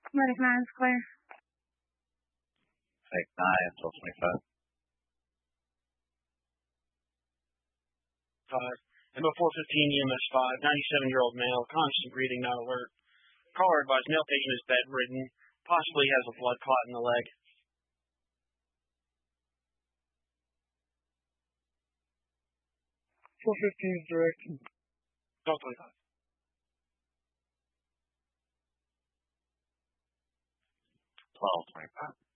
Medic 9 is clear. Take 9, 1225. 5. MO 415 EMS 5, 97-year-old male, constant breathing, not alert. Caller advised male patient is bedridden, possibly has a blood clot in the leg. 415 is direct. 1225. 1225.